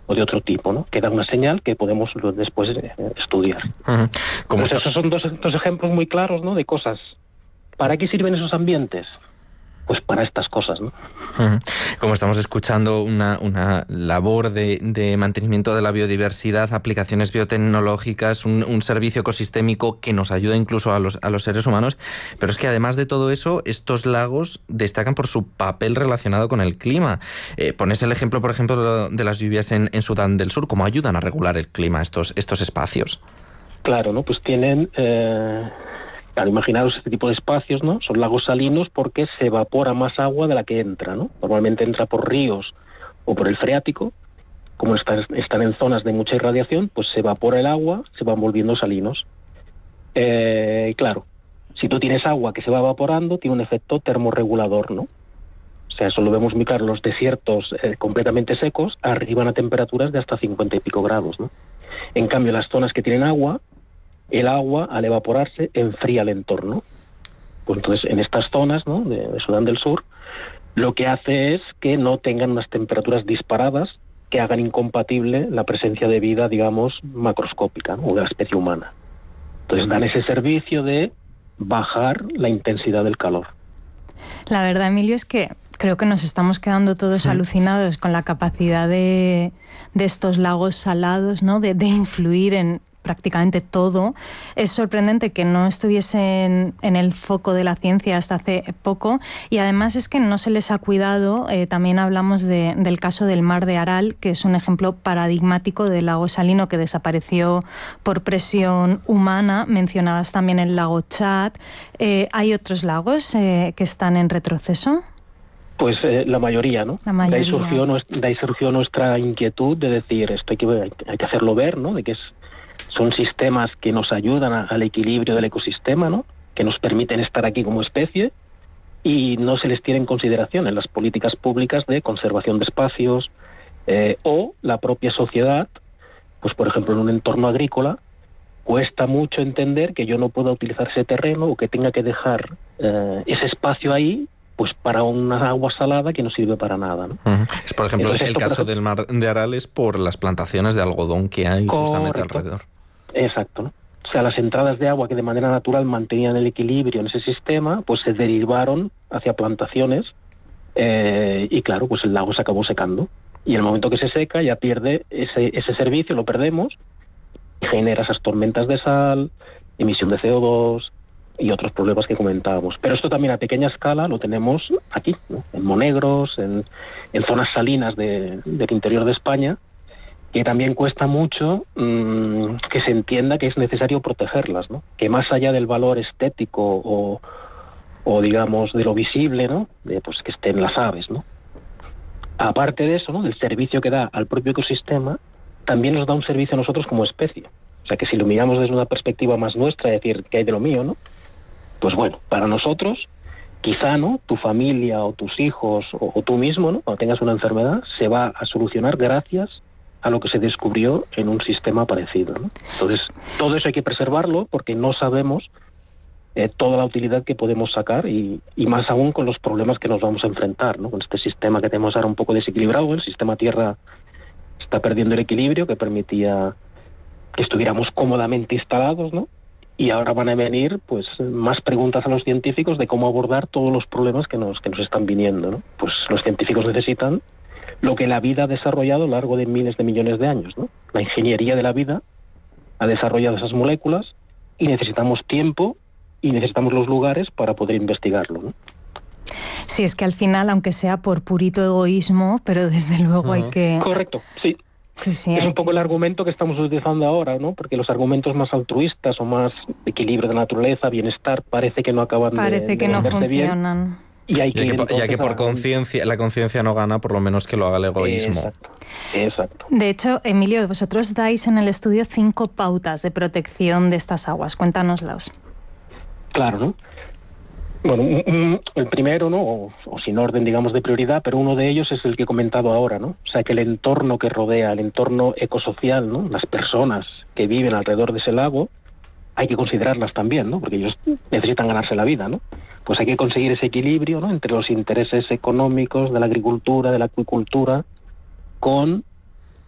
o de otro tipo, ¿no? Que da una señal que podemos después estudiar. Pues esos son dos ejemplos muy claros, ¿no? De cosas. ¿Para qué sirven esos ambientes? Pues para estas cosas, ¿no? Como estamos escuchando, una labor de mantenimiento de la biodiversidad, aplicaciones biotecnológicas, un servicio ecosistémico que nos ayuda incluso a los seres humanos, pero es que además de todo eso, estos lagos destacan por su papel relacionado con el clima. Pones el ejemplo, por ejemplo, de las lluvias en Sudán del Sur, ¿cómo ayudan a regular el clima estos espacios? Claro, ¿no? Pues tienen... Claro, imaginaros este tipo de espacios, ¿no? Son lagos salinos porque se evapora más agua de la que entra, ¿no? Normalmente entra por ríos o por el freático. Como están en zonas de mucha irradiación, pues se evapora el agua, se van volviendo salinos. Claro, si tú tienes agua que se va evaporando, tiene un efecto termorregulador, ¿no? O sea, eso lo vemos muy claro. Los desiertos completamente secos arriban a temperaturas de hasta 50 y pico grados, ¿no? En cambio, las zonas que tienen agua, el agua, al evaporarse, enfría el entorno. Pues entonces, en estas zonas, ¿no? de Sudán del Sur, lo que hace es que no tengan unas temperaturas disparadas que hagan incompatible la presencia de vida, digamos, macroscópica, ¿no? O de la especie humana. Entonces, dan ese servicio de bajar la intensidad del calor. La verdad, Emilio, es que creo que nos estamos quedando todos alucinados con la capacidad de estos lagos salados, ¿no? De influir en prácticamente todo. Es sorprendente que no estuviesen en el foco de la ciencia hasta hace poco, y además es que no se les ha cuidado. También hablamos del caso del mar de Aral, que es un ejemplo paradigmático del lago salino que desapareció por presión humana. Mencionabas también el lago Chad. ¿Hay otros lagos que están en retroceso? Pues la mayoría, ¿no? La mayoría. De ahí surgió nuestra inquietud de decir, esto hay que hacerlo ver, ¿no? De que son sistemas que nos ayudan al equilibrio del ecosistema, ¿no? Que nos permiten estar aquí como especie, y no se les tiene en consideración en las políticas públicas de conservación de espacios, o la propia sociedad. Pues por ejemplo, en un entorno agrícola cuesta mucho entender que yo no pueda utilizar ese terreno o que tenga que dejar ese espacio ahí pues para una agua salada que no sirve para nada, ¿no? Es, por ejemplo, el caso del mar de Aral es por las plantaciones de algodón que hay justamente alrededor. Exacto, ¿no? O sea, las entradas de agua que de manera natural mantenían el equilibrio en ese sistema, pues se derivaron hacia plantaciones, y claro, pues el lago se acabó secando. Y en el momento que se seca ya pierde ese servicio, lo perdemos, y genera esas tormentas de sal, emisión de CO2 y otros problemas que comentábamos. Pero esto también a pequeña escala lo tenemos aquí, ¿no? En Monegros, en zonas salinas del interior de España, que también cuesta mucho que se entienda que es necesario protegerlas, ¿no? Que más allá del valor estético o digamos de lo visible, ¿no? De pues que estén las aves, ¿no? Aparte de eso, ¿no? Del servicio que da al propio ecosistema, también nos da un servicio a nosotros como especie. O sea que si lo miramos desde una perspectiva más nuestra, es decir, ¿qué hay de lo mío, no? Pues bueno, para nosotros, quizá, ¿no? Tu familia o tus hijos o tú mismo, ¿no? Cuando tengas una enfermedad, se va a solucionar gracias a lo que se descubrió en un sistema parecido, ¿no? Entonces, todo eso hay que preservarlo porque no sabemos toda la utilidad que podemos sacar y más aún con los problemas que nos vamos a enfrentar, ¿no? Con este sistema que tenemos ahora un poco desequilibrado. El sistema Tierra está perdiendo el equilibrio que permitía que estuviéramos cómodamente instalados, ¿no? Y ahora van a venir pues más preguntas a los científicos de cómo abordar todos los problemas que nos están viniendo, ¿no? Pues los científicos necesitan lo que la vida ha desarrollado a lo largo de miles de millones de años, ¿no? La ingeniería de la vida ha desarrollado esas moléculas y necesitamos tiempo y necesitamos los lugares para poder investigarlo, ¿no? Sí, es que al final, aunque sea por purito egoísmo, pero desde luego hay que... Correcto, sí. Sí, es un poco el argumento que estamos utilizando ahora, ¿no? Porque los argumentos más altruistas o más equilibrio de la naturaleza, bienestar, parece que no acaban parece que no funcionan. Bien. Y hay ya que por conciencia, la conciencia no gana, por lo menos que lo haga el egoísmo. Exacto. De hecho, Emilio, vosotros dais en el estudio 5 pautas de protección de estas aguas. Cuéntanoslas. Claro, ¿no? Bueno, el primero, ¿no? O sin orden, digamos, de prioridad, pero uno de ellos es el que he comentado ahora, ¿no? O sea, que el entorno que rodea, el entorno ecosocial, ¿no? Las personas que viven alrededor de ese lago, hay que considerarlas también, ¿no? Porque ellos necesitan ganarse la vida, ¿no? Pues hay que conseguir ese equilibrio, ¿no? Entre los intereses económicos de la agricultura, de la acuicultura, con